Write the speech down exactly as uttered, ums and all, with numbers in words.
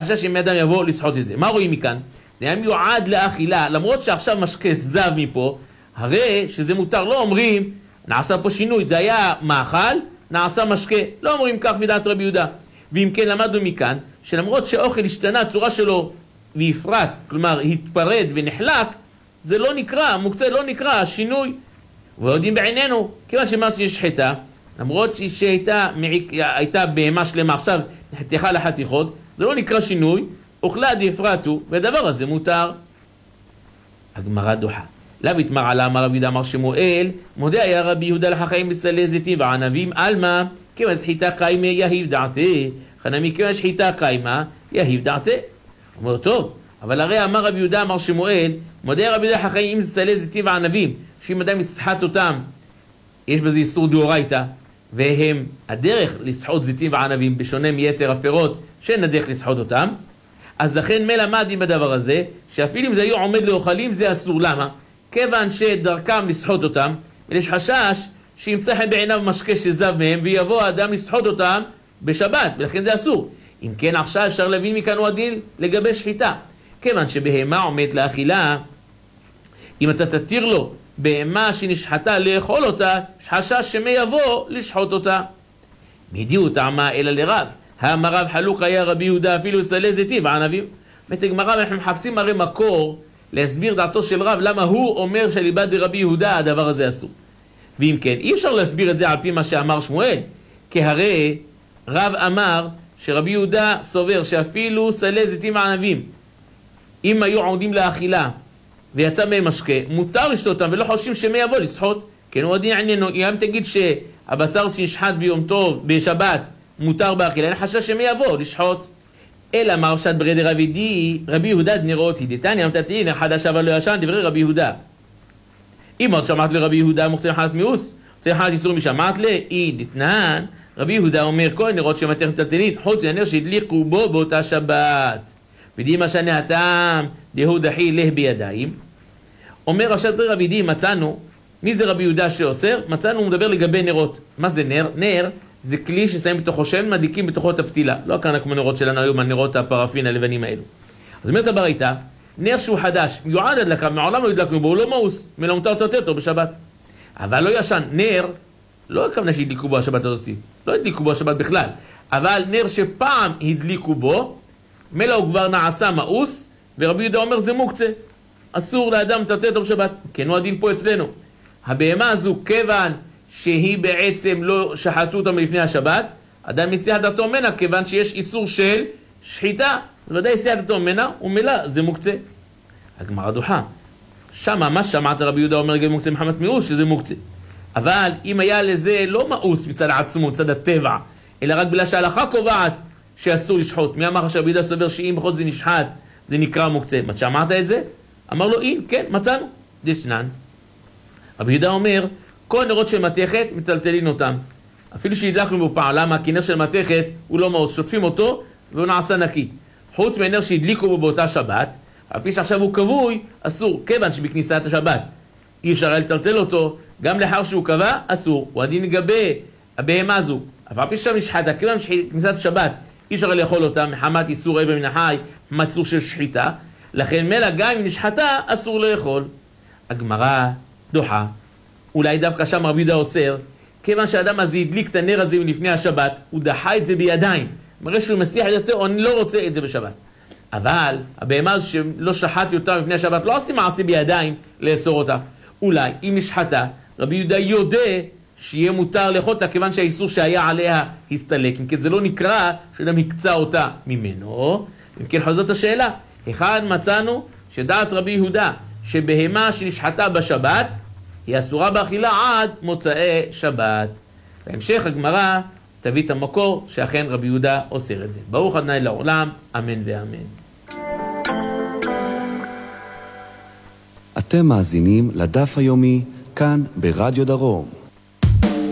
חשש אם אדם יבוא לסחוט את זה. מה רואים מכאן? זה היה מיועד לאכילה, למרות שעכשיו משקה זב מפה, הרי שזה מותר, לא אומרים, נעשה פה שינוי, זה היה מאכל, נעשה משקה, לא אומרים כך בדעת רבי יהודה. ואם כן למדנו מכאן, שלמרות שאוכל השתנה הצורה שלו והפרט, כלומר התפרד ונחלק, זה לא נקרא, מוקצה לא נקרא שינוי. ויודעים בעינינו, כיוון שמה שנשחטה, למרות שהייתה הייתה בהמה שלמה, עכשיו נחתכה לחתיכות, זה לא נקרא שינוי, אוכלה דהפרטו, והדבר הזה מותר. הגמרא דוחה. לאו יתמר עלה אמר רבי יהודה אמר שמואל, מודה היה רבי יהודה לחכמים בסלי זיתים וענבים, עלמא, כיוון שחיטה קיימה יהיב דעתי, חנמי כיוון שחיטה קיימה יהיב דעתי. אומר טוב, אבל הרי אמר רבי יהודה אמר שמואל, מודה רבי יהודה לחכמים בסלי זיתים וענבים, שאם אדם יסחט אותם, יש בזה איסור דאורייתא, והם הדרך לסחוט זיתים וענבים, בשונה מיתר הפירות, שאין הדרך לסחוט אותם, אז לכן מלמדים בדבר הזה, שאפילו אם זה היו עומד לאוכלים, זה אסור. למה? כיוון שדרכם לסחוט אותם, ויש חשש שימצא חן בעיניו משקה שזב מהם, ויבוא האדם לסחוט אותם בשבת, ולכן זה אסור. אם כן עכשיו אפשר להבין מכאן הוא הדין לגבי שחיטה. כיוון שבהמה עומד לאכילה, אם אתה תתיר לו בהמה שנשחטה לאכול אותה, יש חשש שמא יבוא לשחוט אותה. מדיעו טעמה אלא לרב. האמר רב חלוק היה רבי יהודה אפילו סלי זיתים וענבים. אומרת הגמרא, אנחנו מחפשים הרי מקור להסביר דעתו של רב, למה הוא אומר שליבד דרבי יהודה הדבר הזה אסור. ואם כן, אי אפשר להסביר את זה על פי מה שאמר שמואל, כי הרי רב אמר שרבי יהודה סובר שאפילו סלי זיתים וענבים, אם היו עומדים לאכילה ויצא מהם משקה, מותר לשתות אותם ולא חושבים שמא יבוא לסחוט. כן, הוא עדיין עניינו, אם תגיד שהבשר שנשחט ביום טוב בשבת מותר באכילה, אין חשש שמא יבוא לשחוט. אלא מרשת ברד רבי די, רבי יהודה דנירות הידתני, אמתתי, נחדש אבל לא ישן, דברי רבי יהודה. אם עוד שמעת לרבי יהודה מוקצה מחלת מיאוס, מוקצה מחלת איסור משמעת לה, אי דתנן, רבי יהודה אומר, כל נרות שמתך מטלטלין, חוץ לנר שהדליקו בו באותה שבת. ודי מה שנה הטעם, דהו דחי לה בידיים. אומר רשת ברד רבי די, מצאנו, מי זה רבי יהודה שאוסר? מצאנו, הוא מדבר לגבי נרות. מה זה נר? נר זה כלי ששמים בתוכו שמן, מדליקים בתוכו את הפתילה. לא כאן כמו נרות שלנו היום, הנרות הפרפין הלבנים האלו. אז אומרת הברייתא, נר שהוא חדש, מיועד הדלקה, מעולם לא ידלקנו בו, הוא לא מאוס, מלומתה אותו יותר בשבת. אבל לא ישן, נר, לא הכוונה שהדליקו בו השבת הזאת, לא הדליקו בו השבת בכלל, אבל נר שפעם הדליקו בו, מלא הוא כבר נעשה מאוס, ורבי יהודה אומר זה מוקצה, אסור לאדם לטלטל אותו בשבת. כן, הוא הדין פה אצלנו. הבהמה הזו, כיוון שהיא בעצם לא שחטו אותה מלפני השבת, אדם מסיח דתו ממנה, כיוון שיש איסור של שחיטה, אז ודאי יסיח דתו ממנה, ומילא זה מוקצה. הגמרא דוחה. שמה, מה שמעת רבי יהודה אומר לגבי מוקצה מחמת מיאוס, שזה מוקצה. אבל אם היה לזה לא מאוס מצד העצמו, מצד הטבע, אלא רק בגלל שההלכה קובעת שאסור לשחוט. מי אמר שרבי יהודה סובר שאם בכל זה נשחט, זה נקרא מוקצה. מה שמעת את זה? אמר לו, אם, כן, מצאנו. דשנן. רבי יהודה אומר, כל נרות של מתכת, מטלטלין אותם. אפילו שהדלקנו בו פעם, למה? כי נר של מתכת הוא לא מאוס, שוטפים אותו והוא נעשה נקי. חוץ מהנר שהדליקו בו באותה שבת, על פי שעכשיו הוא כבוי, אסור. כיוון שבכניסת השבת אי אפשר לטלטל אותו, גם לאחר שהוא קבע, אסור. הוא הדין לגבי הבהמה הזו. אבל על פי שם נשחטה, כיוון שבכניסת השבת אי אפשר לאכול אותה, מחמת איסור איבר מן החי, מחמת איסור של שחיטה, לכן מלא גם אם נשחטה, אסור לאכול. הגמרא דוחה. אולי דווקא שם רבי יהודה אוסר, כיוון שהאדם הזה הדליק את הנר הזה לפני השבת, הוא דחה את זה בידיים. מראה שהוא מסיח את זה, אני לא רוצה את זה בשבת. אבל הבהמה הזו שלא שחטתי אותה לפני השבת, לא עשיתי מעשי בידיים לאסור אותה. אולי אם נשחטה, רבי יהודה יודע שיהיה מותר לאכול אותה, כיוון שהאיסור שהיה עליה הסתלק. אם כן זה לא נקרא שאדם הקצה אותה ממנו. אם כן חוזרת השאלה, אחד מצאנו שדעת רבי יהודה שבהמה שנשחטה בשבת, היא אסורה באכילה עד מוצאי שבת. בהמשך הגמרא תביא את המקור שאכן רבי יהודה אוסר את זה. ברוך ה' לעולם, אמן ואמן. אתם מאזינים לדף היומי כאן ברדיו דרום.